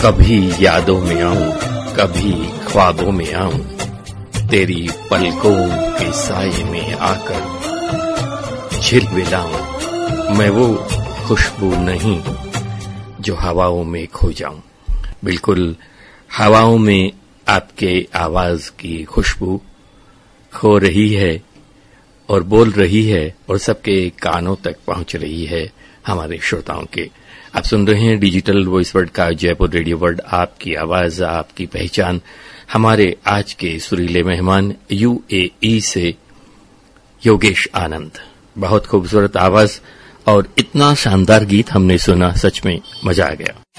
कभी यादों में आऊं, कभी ख्वाबों में आऊं, तेरी पलकों के साये में आकर झिलमिलाऊं। मैं वो खुशबू नहीं जो हवाओं में खो जाऊं। बिल्कुल हवाओं में आपके आवाज की खुशबू खो रही है और बोल रही है और सबके कानों तक पहुंच रही है हमारे श्रोताओं के। आप सुन रहे हैं डिजिटल वॉइस वर्ल्ड का जयपुर रेडियो वर्ल्ड, आपकी आवाज आपकी पहचान। हमारे आज के सुरीले मेहमान यूएई से योगेश आनंद। बहुत खूबसूरत आवाज और इतना शानदार गीत हमने सुना, सच में मजा आ गया।